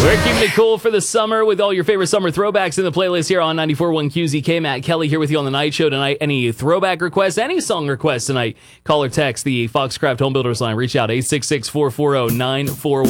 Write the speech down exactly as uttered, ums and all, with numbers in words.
We're keeping it cool for the summer with all your favorite summer throwbacks in the playlist here on ninety-four point one Q Z K. Matt Kelly here with you on the night show tonight. Any throwback requests, any song requests tonight, call or text the Foxcraft Home Builders line. Reach out eight six six, four four zero, nine four one